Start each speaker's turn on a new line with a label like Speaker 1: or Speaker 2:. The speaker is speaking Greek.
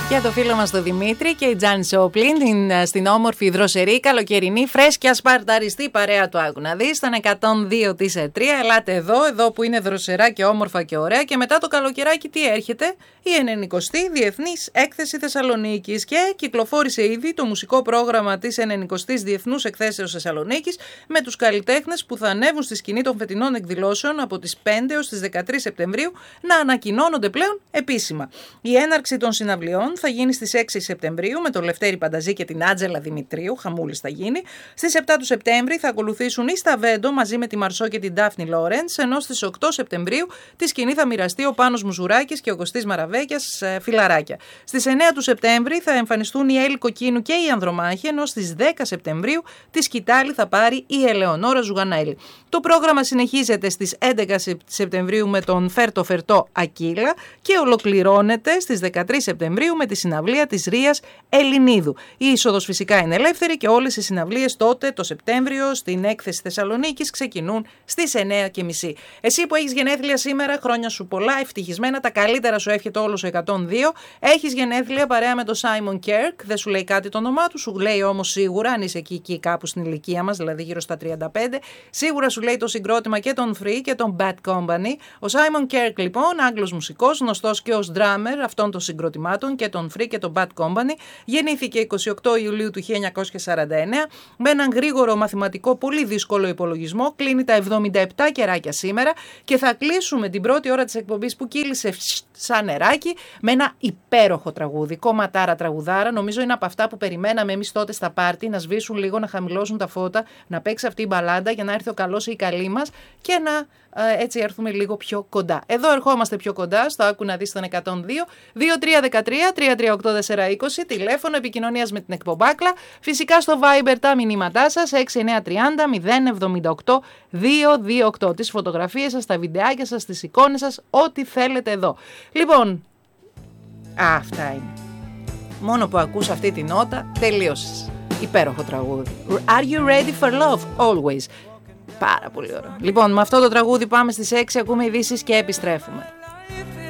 Speaker 1: Για το φίλο μας τον Δημήτρη και η Τζάνι Σόπλιν στην όμορφη δροσερή καλοκαιρινή φρέσκια σπαρταριστή παρέα του Άκου να δεις, στον 102 της ΕΤΡΙΑ. Ελάτε εδώ που είναι δροσερά και όμορφα και ωραία, και μετά το καλοκαιράκι τι έρχεται? Η 90η Διεθνής Έκθεση Θεσσαλονίκης, και κυκλοφόρησε ήδη το μουσικό πρόγραμμα της 90ης Διεθνούς Εκθέσεως Θεσσαλονίκης με τους καλλιτέχνες που θα ανέβουν στη σκηνή των φετινών εκδηλώσεων από τις 5 έως τις 13 Σεπτεμβρίου να ανακοινώνονται πλέον επίσημα. Η έναρξη των συναυλιών θα γίνει στις 6 Σεπτεμβρίου με τον Λευτέρη Πανταζή και την Άντζελα Δημητρίου, χαμούλης θα γίνει. Στις 7 του Σεπτέμβρη θα ακολουθήσουν η Σταβέντο μαζί με τη Μαρσό και την Ντάφνη Λόρεντς, ενώ στις 8 Σεπτεμβρίου τη σκηνή θα μοιραστεί ο Πάνος Μουζουράκης και ο Κωστής Μαραβέκιας, φιλαράκια. Στις 9 του Σεπτέμβρη θα εμφανιστούν η Έλλη Κοκκίνου και η Ανδρομάχη, ενώ στις 10 Σεπτεμβρίου τη σκητάλη θα πάρει η Ελεονόρα Ζουγαναήλ. Το πρόγραμμα συνεχίζεται στις 11 Σεπτεμβρίου με τον Φερτό Ακύλα και ολοκληρώνεται στις 13 Σεπτεμβρίου με τη συναυλία της Ρίας Ελληνίδου. Η είσοδος φυσικά είναι ελεύθερη και όλες οι συναυλίες τότε το Σεπτέμβριο στην Έκθεση Θεσσαλονίκης ξεκινούν στις 9:30. Εσύ που έχεις γενέθλια σήμερα, χρόνια σου πολλά, ευτυχισμένα, τα καλύτερα σου εύχεται όλος ο 102. Έχεις γενέθλια παρέα με τον Σάιμον Κέρκ, δεν σου λέει κάτι το όνομά του, σου λέει όμως σίγουρα, αν είσαι εκεί κάπου στην ηλικία μας, δηλαδή γύρω στα 35, σίγουρα σου λέει το συγκρότημα και τον Free και τον Bad Company. Ο Σάιμον Κέρκ λοιπόν, Άγγλος μουσικός, γνωστός και ως drummer αυτών των συγκροτημάτων και τον Free και τον Bad Company, γεννήθηκε 28 Ιουλίου του 1949, με έναν γρήγορο μαθηματικό πολύ δύσκολο υπολογισμό, κλείνει τα 77 κεράκια σήμερα, και θα κλείσουμε την πρώτη ώρα της εκπομπής που κύλησε σαν νεράκι με ένα υπέροχο τραγούδι, κομματάρα τραγουδάρα, νομίζω είναι από αυτά που περιμέναμε εμείς τότε στα πάρτι, να σβήσουν λίγο, να χαμηλώσουν τα φώτα, να παίξει αυτή η μπαλάντα για να έρθει ο καλός ή η καλή μας και να έτσι έρθουμε λίγο πιο κοντά. Εδώ ερχόμαστε πιο κοντά, στο Άκου να δεις τον 102, 2313-338-420, τηλέφωνο επικοινωνίας με την εκπομπάκλα, φυσικά στο Viber τα μηνύματά σας, 6930-078-228, τις φωτογραφίες σας, τα βιντεάκια σας, τις εικόνες σας, ό,τι θέλετε εδώ. Λοιπόν, αυτά είναι. Μόνο που ακούς αυτή τη νότα, τελείωσες. Υπέροχο τραγούδι. Are you ready for love? Always. Πάρα πολύ ωραίο. Λοιπόν, με αυτό το τραγούδι πάμε στις 6, ακούμε ειδήσεις και επιστρέφουμε.